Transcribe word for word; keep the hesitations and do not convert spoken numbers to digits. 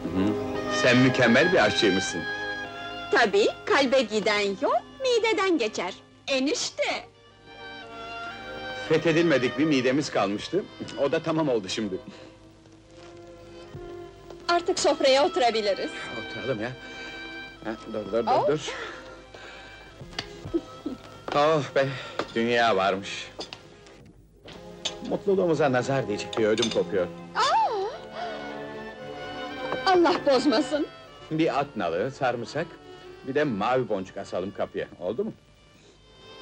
Sen mükemmel bir aşçıymışsın. Tabii, kalbe giden yol, mideden geçer. Enişte! Fethedilmedik bir midemiz kalmıştı. O da tamam oldu şimdi. Artık sofraya oturabiliriz. Oturalım ya. Ha, dur dur dur Oh. dur. Oh be, dünya varmış. Mutluluğumuza nazar diyecek bir ödüm kopuyor. Allah bozmasın! Bir at nalı, sarımsak, bir de mavi boncuk asalım kapıya, oldu mu?